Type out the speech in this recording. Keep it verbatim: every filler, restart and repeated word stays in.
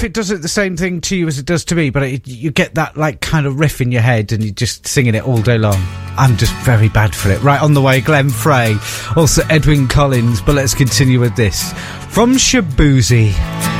if it does it the same thing to you as it does to me, but it, you get that like kind of riff in your head and you're just singing it all day long. I'm just very bad for it. Right, on the way, Glenn Frey, also Edwyn Collins, but let's continue with this. From Shaboozey.